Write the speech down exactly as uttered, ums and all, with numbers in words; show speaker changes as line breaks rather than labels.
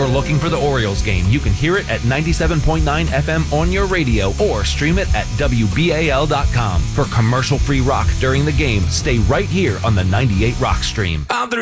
you're looking for the Orioles game, you can hear it at ninety-seven point nine F M on your radio or stream it at W B A L dot com. For commercial-free rock during the game, stay right here on the ninety-eight Rock Stream.